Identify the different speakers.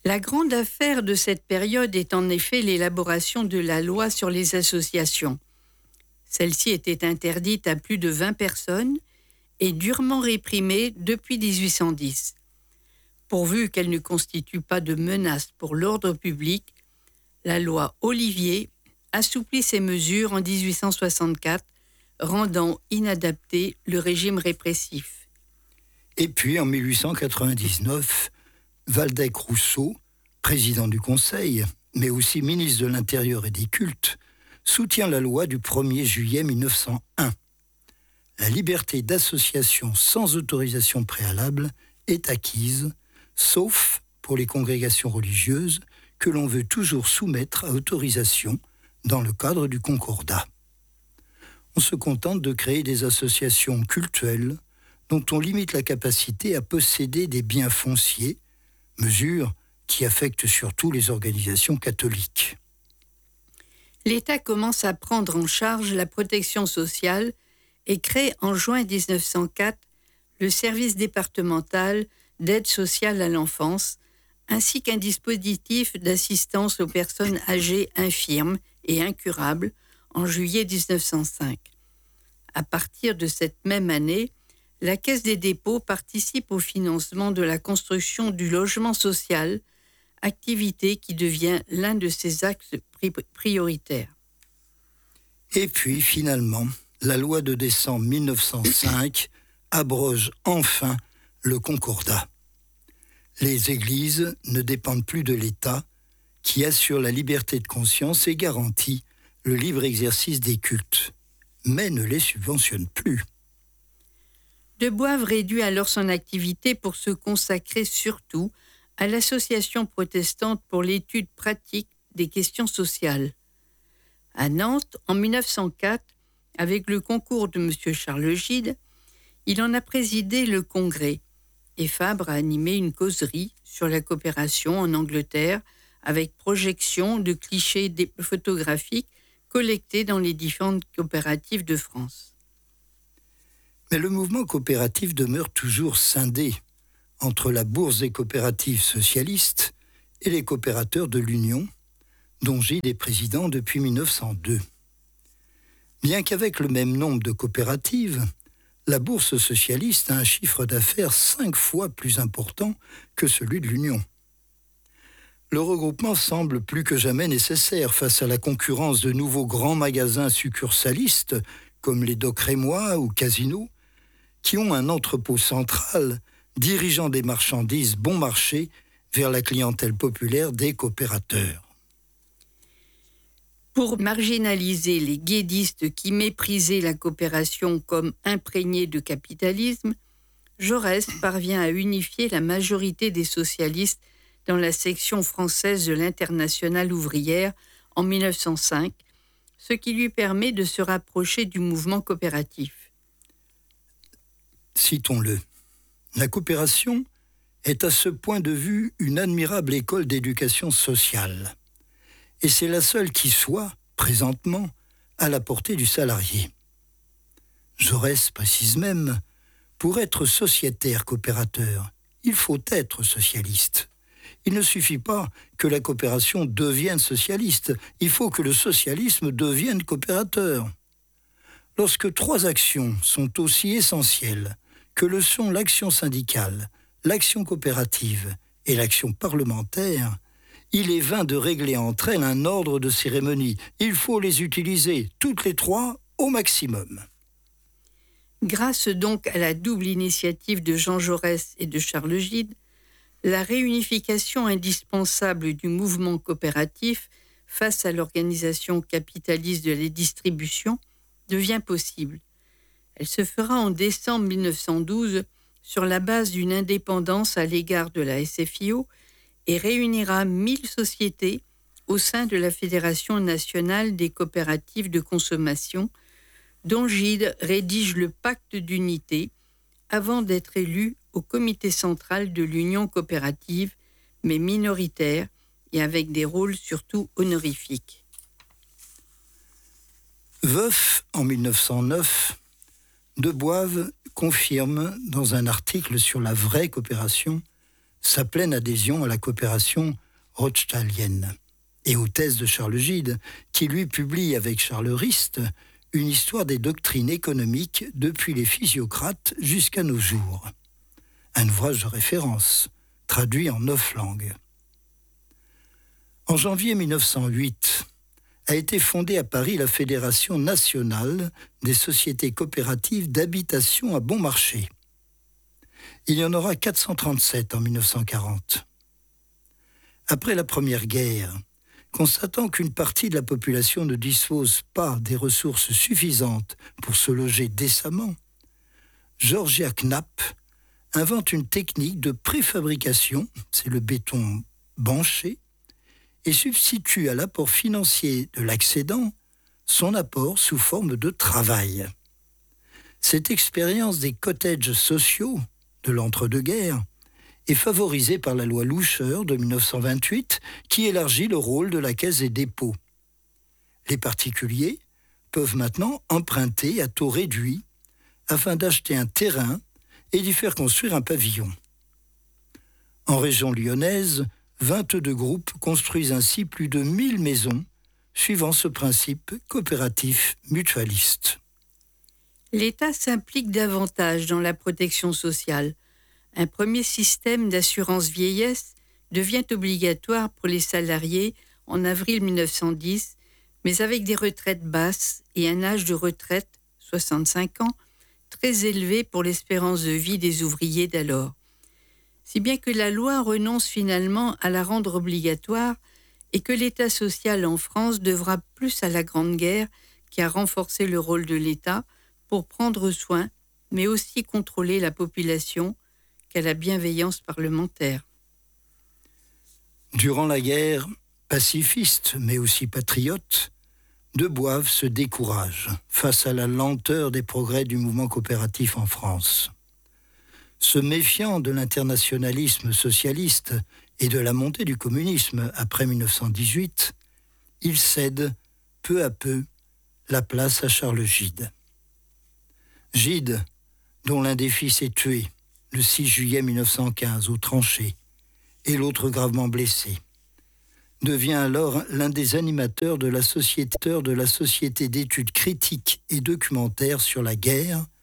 Speaker 1: La grande affaire de cette période est en effet l'élaboration de la loi sur les associations. Celle-ci était interdite à plus de 20 personnes et durement réprimée depuis 1810. Pourvu qu'elle ne constitue pas de menace pour l'ordre public, la loi Olivier assouplit ces mesures en 1864, rendant inadapté le régime répressif.
Speaker 2: Et puis, en 1899, Waldeck-Rousseau, président du Conseil, mais aussi ministre de l'Intérieur et des Cultes, soutient la loi du 1er juillet 1901. La liberté d'association sans autorisation préalable est acquise, sauf pour les congrégations religieuses que l'on veut toujours soumettre à autorisation dans le cadre du Concordat. On se contente de créer des associations cultuelles dont on limite la capacité à posséder des biens fonciers, mesure qui affecte surtout les organisations catholiques.
Speaker 1: L'État commence à prendre en charge la protection sociale et crée en juin 1904 le service départemental d'aide sociale à l'enfance, ainsi qu'un dispositif d'assistance aux personnes âgées infirmes et incurables en juillet 1905. À partir de cette même année, la Caisse des dépôts participe au financement de la construction du logement social, activité qui devient l'un de ses axes prioritaires.
Speaker 2: Et puis, finalement, la loi de décembre 1905 abroge enfin le Concordat. Les églises ne dépendent plus de l'État, qui assure la liberté de conscience et garantit le libre exercice des cultes, mais ne les subventionne plus.
Speaker 1: De Boives réduit alors son activité pour se consacrer surtout à l'association protestante pour l'étude pratique des questions sociales. À Nantes, en 1904, avec le concours de M. Charles Gide, il en a présidé le congrès et Fabre a animé une causerie sur la coopération en Angleterre avec projection de clichés photographiques collectés dans les différentes coopératives de France.
Speaker 2: Mais le mouvement coopératif demeure toujours scindé entre la Bourse des coopératives socialistes et les coopérateurs de l'Union, dont Gide est président depuis 1902. Bien qu'avec le même nombre de coopératives, la Bourse socialiste a un chiffre d'affaires 5 fois plus important que celui de l'Union. Le regroupement semble plus que jamais nécessaire face à la concurrence de nouveaux grands magasins succursalistes comme les Docs Rémois ou Casino, qui ont un entrepôt central dirigeant des marchandises bon marché vers la clientèle populaire des coopérateurs.
Speaker 1: Pour marginaliser les guédistes qui méprisaient la coopération comme imprégnée de capitalisme, Jaurès parvient à unifier la majorité des socialistes dans la section française de l'Internationale ouvrière en 1905, ce qui lui permet de se rapprocher du mouvement coopératif.
Speaker 2: Citons-le. La coopération est à ce point de vue une admirable école d'éducation sociale. Et c'est la seule qui soit, présentement, à la portée du salarié. Jaurès précise même, pour être sociétaire coopérateur, il faut être socialiste. Il ne suffit pas que la coopération devienne socialiste, il faut que le socialisme devienne coopérateur. Lorsque 3 actions sont aussi essentielles que le sont l'action syndicale, l'action coopérative et l'action parlementaire, il est vain de régler entre elles un ordre de cérémonie. Il faut les utiliser, toutes les 3, au maximum.
Speaker 1: Grâce donc à la double initiative de Jean Jaurès et de Charles Gide, la réunification indispensable du mouvement coopératif face à l'organisation capitaliste de la distribution devient possible. Elle se fera en décembre 1912 sur la base d'une indépendance à l'égard de la SFIO et réunira 1000 sociétés au sein de la Fédération nationale des coopératives de consommation, dont Gide rédige le pacte d'unité avant d'être élu au comité central de l'Union coopérative, mais minoritaire et avec des rôles surtout honorifiques.
Speaker 2: Veuf en 1909, De Boives confirme dans un article sur la vraie coopération sa pleine adhésion à la coopération rothschildienne et aux thèses de Charles Gide, qui lui publie avec Charles Rist une histoire des doctrines économiques depuis les physiocrates jusqu'à nos jours. Un ouvrage de référence, traduit en 9 langues. En janvier 1908, a été fondée à Paris la Fédération nationale des sociétés coopératives d'habitation à bon marché. Il y en aura 437 en 1940. Après la Première Guerre, constatant qu'une partie de la population ne dispose pas des ressources suffisantes pour se loger décemment, Georgia Knapp invente une technique de préfabrication, c'est le béton banché, et substitue à l'apport financier de l'accédant son apport sous forme de travail. Cette expérience des cottages sociaux de l'entre-deux-guerres est favorisée par la loi Loucheur de 1928 qui élargit le rôle de la Caisse des dépôts. Les particuliers peuvent maintenant emprunter à taux réduit afin d'acheter un terrain et d'y faire construire un pavillon. En région lyonnaise, 22 groupes construisent ainsi plus de 1000 maisons, suivant ce principe coopératif mutualiste.
Speaker 1: L'État s'implique davantage dans la protection sociale. Un premier système d'assurance vieillesse devient obligatoire pour les salariés en avril 1910, mais avec des retraites basses et un âge de retraite, 65 ans, très élevé pour l'espérance de vie des ouvriers d'alors. Si bien que la loi renonce finalement à la rendre obligatoire et que l'État social en France devra plus à la Grande Guerre qu'à renforcer le rôle de l'État pour prendre soin, mais aussi contrôler la population, qu'à la bienveillance parlementaire.
Speaker 2: Durant la guerre, pacifiste mais aussi patriote, De Boive se décourage face à la lenteur des progrès du mouvement coopératif en France. Se méfiant de l'internationalisme socialiste et de la montée du communisme après 1918, il cède peu à peu la place à Charles Gide. Gide, dont l'un des fils est tué le 6 juillet 1915 aux tranchées et l'autre gravement blessé, devient alors l'un des animateurs de la Société d'études critiques et documentaires sur la guerre